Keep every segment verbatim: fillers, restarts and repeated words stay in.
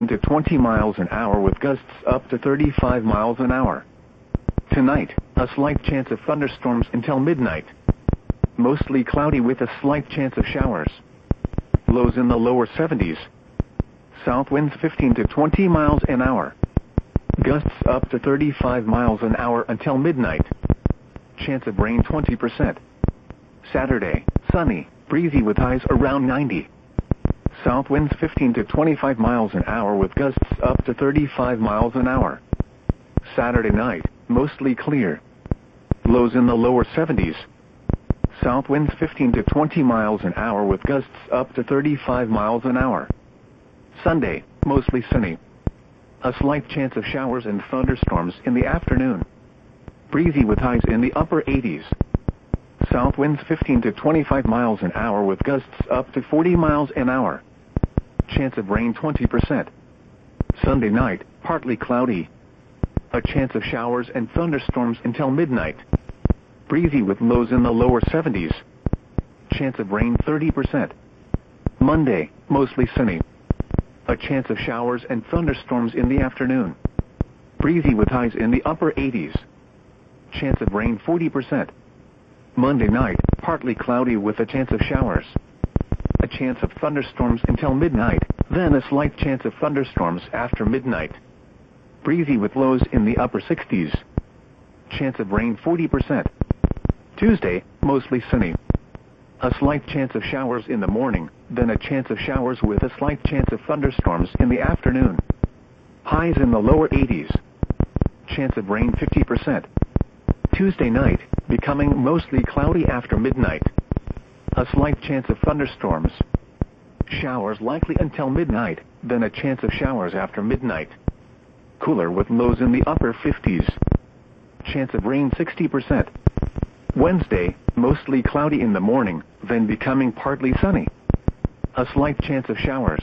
to twenty miles an hour with gusts up to thirty-five miles an hour. Tonight, a slight chance of thunderstorms until midnight. Mostly cloudy with a slight chance of showers. Lows in the lower seventies. South winds fifteen to twenty miles an hour. Gusts up to thirty-five miles an hour until midnight. Chance of rain twenty percent. Saturday, sunny, breezy with highs around ninety. South winds fifteen to twenty-five miles an hour with gusts up to thirty-five miles an hour. Saturday night, mostly clear. Lows in the lower seventies. South winds fifteen to twenty miles an hour with gusts up to thirty-five miles an hour. Sunday, mostly sunny. A slight chance of showers and thunderstorms in the afternoon. Breezy with highs in the upper eighties. South winds fifteen to twenty-five miles an hour with gusts up to forty miles an hour. Chance of rain twenty percent. Sunday night, partly cloudy. A chance of showers and thunderstorms until midnight. Breezy with lows in the lower seventies. Chance of rain thirty percent. Monday, mostly sunny. A chance of showers and thunderstorms in the afternoon. Breezy with highs in the upper eighties. Chance of rain forty percent. Monday night, partly cloudy with a chance of showers. A chance of thunderstorms until midnight, then a slight chance of thunderstorms after midnight. Breezy with lows in the upper sixties. Chance of rain forty percent. Tuesday, mostly sunny. A slight chance of showers in the morning, then a chance of showers with a slight chance of thunderstorms in the afternoon. Highs in the lower eighties. Chance of rain fifty percent. Tuesday night, becoming mostly cloudy after midnight. A slight chance of thunderstorms. Showers likely until midnight, then a chance of showers after midnight. Cooler with lows in the upper fifties. Chance of rain sixty percent. Wednesday, mostly cloudy in the morning, then becoming partly sunny. A slight chance of showers.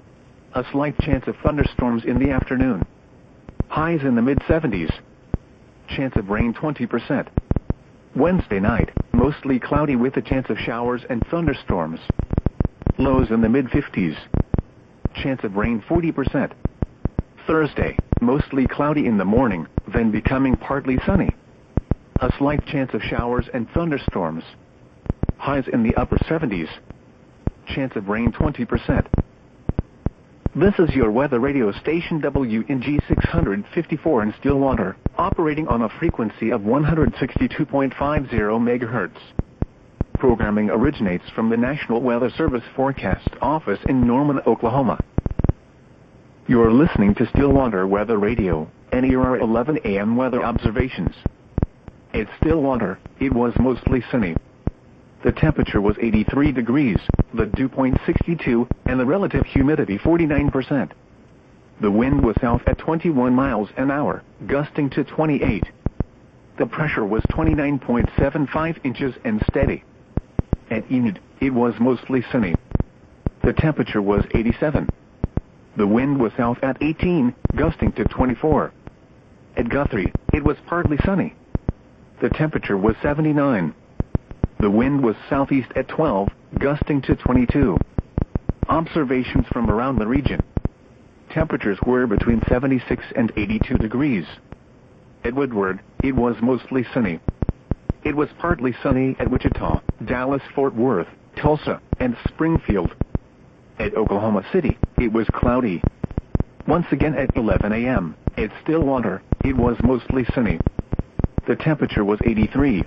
A slight chance of thunderstorms in the afternoon. Highs in the mid seventies. Chance of rain twenty percent. Wednesday night, mostly cloudy with a chance of showers and thunderstorms. Lows in the mid fifties. Chance of rain forty percent. Thursday, mostly cloudy in the morning, then becoming partly sunny. A slight chance of showers and thunderstorms. Highs in the upper seventies. Chance of rain twenty percent. This is your weather radio station W N G six fifty-four in Stillwater, operating on a frequency of one hundred sixty-two point five zero megahertz. Programming originates from the National Weather Service Forecast Office in Norman, Oklahoma. You're listening to Stillwater Weather Radio, and here are eleven a m weather observations. At Stillwater, it was mostly sunny. The temperature was eighty-three degrees, the dew point sixty-two, and the relative humidity forty-nine percent. The wind was south at twenty-one miles an hour, gusting to twenty-eight. The pressure was twenty-nine point seven five inches and steady. At Enid, it was mostly sunny. The temperature was eighty-seven. The wind was south at eighteen, gusting to twenty-four. At Guthrie, it was partly sunny. The temperature was seventy-nine. The wind was southeast at twelve, gusting to twenty-two. Observations from around the region. Temperatures were between seventy-six and eighty-two degrees. At Woodward, it was mostly sunny. It was partly sunny at Wichita, Dallas, Fort Worth, Tulsa, and Springfield. At Oklahoma City, it was cloudy. Once again at eleven a m, at Stillwater, it was mostly sunny. The temperature was eighty-three.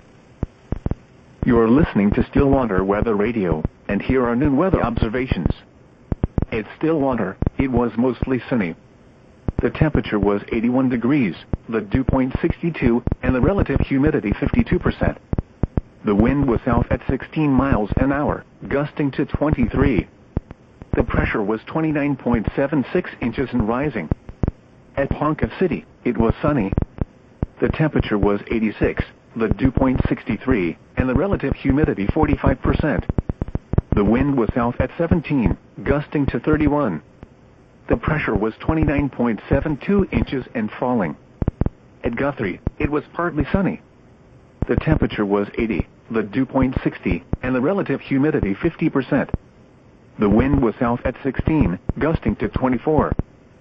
You're listening to Stillwater Weather Radio, and here are noon weather observations. At Stillwater, it was mostly sunny. The temperature was eighty-one degrees, the dew point sixty-two, and the relative humidity fifty-two percent. The wind was south at sixteen miles an hour, gusting to twenty-three. The pressure was twenty-nine point seven six inches and rising. At Ponca City, it was sunny. The temperature was eighty-six, the dew point sixty-three, and the relative humidity forty-five percent. The wind was south at seventeen, gusting to thirty-one. The pressure was twenty-nine point seven two inches and falling. At Guthrie, it was partly sunny. The temperature was eighty, the dew point sixty, and the relative humidity fifty percent. The wind was south at sixteen, gusting to twenty-four.